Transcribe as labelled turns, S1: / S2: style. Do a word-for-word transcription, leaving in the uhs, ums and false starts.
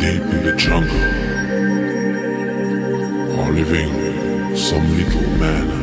S1: deep in the jungle, or living some little man